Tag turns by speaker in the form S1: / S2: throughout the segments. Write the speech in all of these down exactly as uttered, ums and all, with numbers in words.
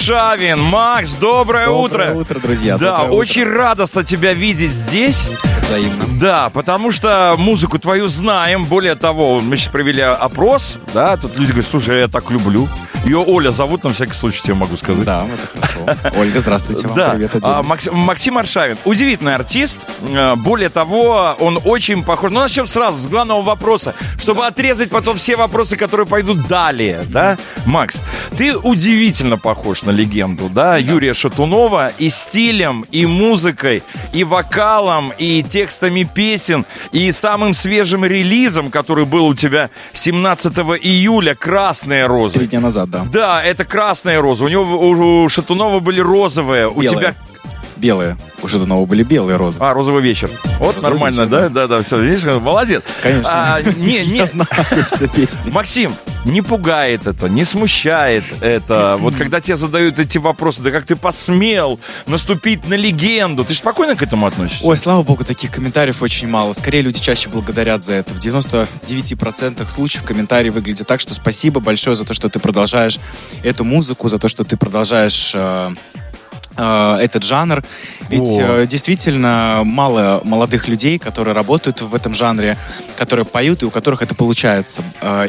S1: Аршавин. Макс, доброе,
S2: доброе
S1: утро.
S2: Доброе утро, друзья.
S1: Да,
S2: доброе
S1: очень
S2: утро.
S1: радостно тебя видеть здесь.
S2: Взаимно.
S1: Да, потому что музыку твою знаем. Более того, мы сейчас провели опрос, да, тут люди говорят, слушай, я так люблю. Ее Оля зовут, на всякий случай тебе могу сказать.
S2: Да, это хорошо. Ольга, здравствуйте вам.
S1: Да.
S2: Привет,
S1: а, Максим, Максим Аршавин. Удивительный артист. Более того, он очень похож. Ну, начнем сразу с главного вопроса, чтобы отрезать потом все вопросы, которые пойдут далее, да? Макс, ты удивительно похож на легенду, да, да. Юрия Шатунова и стилем, и музыкой, и вокалом, и текстами песен, и самым свежим релизом, который был у тебя семнадцатого июля, «Красная роза».
S2: Три дня назад, да.
S1: Да, это «Красная роза». У него, у Шатунова были розовые.
S2: Белые.
S1: У тебя...
S2: Белые. У Шатунова были белые розы.
S1: А, «Розовый вечер». Вот розовый нормально, вечер, да? Да, да, все. Видишь, молодец.
S2: Конечно.
S1: А, не, не.
S2: Я знаю все песни.
S1: Максим, не пугает это, не смущает это. Вот когда тебе задают эти вопросы, да как ты посмел наступить на легенду? Ты же спокойно к этому относишься?
S2: Ой, слава богу, таких комментариев очень мало. Скорее, люди чаще благодарят за это. В девяноста девяти процентах случаев комментарии выглядят так, что спасибо большое за то, что ты продолжаешь эту музыку, за то, что ты продолжаешь... Э- этот жанр. Ведь О. действительно мало молодых людей, которые работают в этом жанре, которые поют и у которых это получается.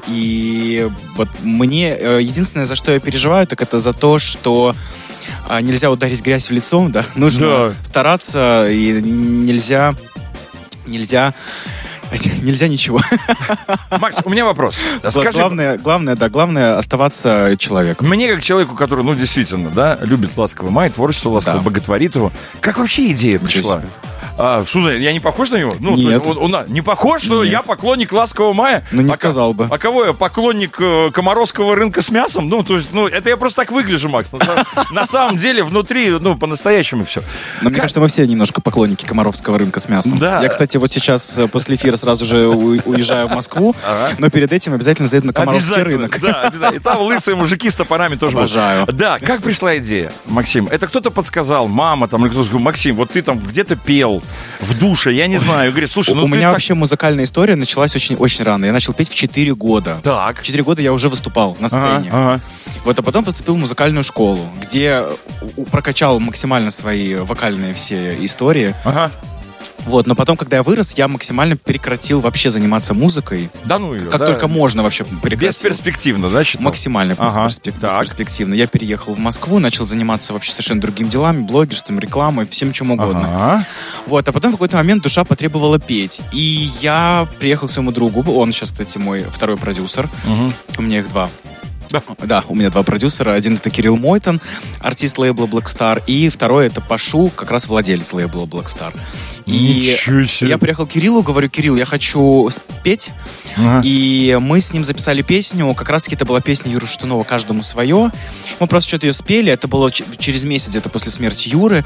S2: И вот мне единственное, за что я переживаю, так это за то, что нельзя ударить грязь в лицо, да, нужно да. стараться, и нельзя нельзя Нельзя ничего.
S1: Макс, у меня вопрос.
S2: Скажи... Главное, главное, да, главное оставаться человеком.
S1: Мне, как человеку, который, ну, действительно, да, любит «Ласковый май», творчество «Ласково», да. боготворит его, как вообще идея пришла? А, что, я не похож на него? Ну,
S2: Нет.
S1: Он, он, он, не похож, что Нет. я поклонник «Ласкового мая»?
S2: Ну, не
S1: а,
S2: сказал бы.
S1: А кого я? Поклонник э, комаровского рынка с мясом? Ну, то есть, ну, это я просто так выгляжу, Макс. На, на самом деле, внутри, ну, по-настоящему все.
S2: Но мне кажется, мы все немножко поклонники комаровского рынка с мясом.
S1: Да.
S2: Я, кстати, вот сейчас после эфира сразу же уезжаю в Москву, но перед этим обязательно заеду на комаровский рынок.
S1: Да, обязательно. И там лысые мужики с топорами тоже
S2: Обожаю.
S1: Будут. Да, как пришла идея, Максим? Это кто-то подсказал, мама там, или кто-то сказал, Максим, вот ты там где-то пел в душе, я не знаю. Говорит, слушай, ну
S2: у меня
S1: так...
S2: вообще музыкальная история началась очень-очень рано. Я начал петь в четыре года.
S1: Так.
S2: В четыре года я уже выступал на сцене.
S1: Ага, ага.
S2: Вот, а потом поступил в музыкальную школу, где прокачал максимально свои вокальные все истории.
S1: Ага.
S2: Вот, но потом, когда я вырос, я максимально прекратил вообще заниматься музыкой.
S1: Да ну ее,
S2: Как
S1: да.
S2: только можно вообще прекратил.
S1: Бесперспективно, да, считал?
S2: Максимально ага, бесперспективно. Я переехал в Москву, начал заниматься вообще совершенно другими делами, блогерством, рекламой, всем чем угодно. Ага. Вот, а потом в какой-то момент душа потребовала петь. И я приехал к своему другу, он сейчас, кстати, мой второй продюсер. Угу. У меня их два. Да. да, у меня два продюсера. Один это Кирилл Мойтон, артист лейбла Black Star, и второй это Пашу, как раз владелец лейбла Black Star. И я приехал к Кириллу, говорю, Кирилл, я хочу спеть. Ага. И мы с ним записали песню, как раз-таки это была песня Юры Шатунова «Каждому свое». Мы просто что-то ее спели, это было через месяц где-то после смерти Юры,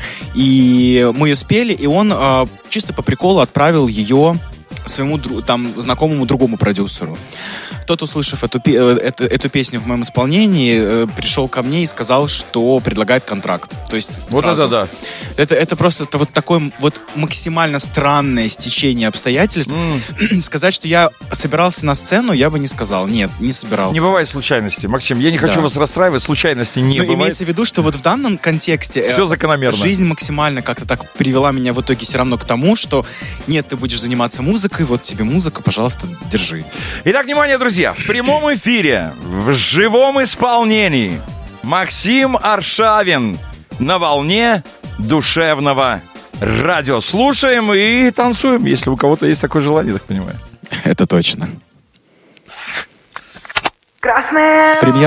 S2: и мы ее спели, и он э, чисто по приколу отправил ее своему там знакомому другому продюсеру. Тот, услышав эту, эту, эту песню в моем исполнении, пришел ко мне и сказал, что предлагает контракт. То есть
S1: вот
S2: сразу.
S1: это да.
S2: Это, это просто это вот такое вот максимально странное стечение обстоятельств. Mm. Сказать, что я собирался на сцену, я бы не сказал. Нет, не собирался.
S1: Не бывает случайностей, Максим. Я не хочу да. вас расстраивать, случайностей не
S2: Но
S1: бывает.
S2: Имеется в виду, что вот в данном контексте
S1: все закономерно.
S2: Жизнь максимально как-то так привела меня в итоге все равно к тому, что нет, ты будешь заниматься музыкой, вот тебе музыка, пожалуйста, держи.
S1: Итак, внимание, друзья, в прямом эфире, в живом исполнении Максим Аршавин на волне душевного радио. Слушаем и танцуем, если у кого-то есть такое желание, так понимаю.
S2: Это точно.
S3: Красная.